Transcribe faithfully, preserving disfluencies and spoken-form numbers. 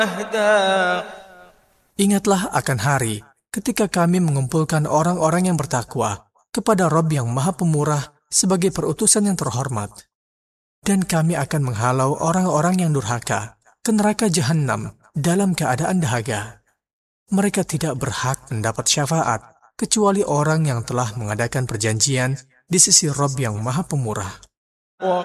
Ingatlah akan hari ketika kami mengumpulkan orang-orang yang bertakwa kepada Rabb yang Maha Pemurah sebagai perutusan yang terhormat. Dan kami akan menghalau orang-orang yang durhaka ke neraka Jahannam dalam keadaan dahaga. Mereka tidak berhak mendapat syafaat kecuali orang yang telah mengadakan perjanjian di sisi Rabb yang Maha Pemurah.